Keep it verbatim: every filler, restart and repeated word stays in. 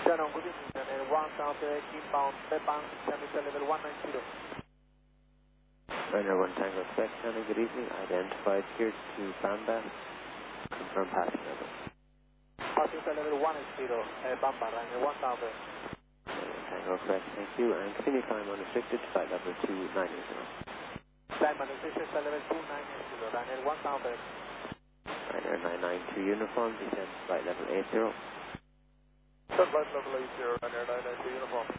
Shannon, good evening, Ryanair one Southern inbound, Sepang, temperature level one nine zero. Ryanair one Tango Quebec, Shannon, good evening, identified here to Bamba, confirm passing level. Passenger level one eight zero, uh, Bamba, Ryanair one Southern. Tango Quebec, thank you, and continue climb unrestricted to flight level two nine zero. Climb unrestricted to level two nine zero, Ryanair one Southern. Ryanair nine nine two uniform, descend to flight level eight zero. Flight level eight zero, Ryanair nine nine two uniform.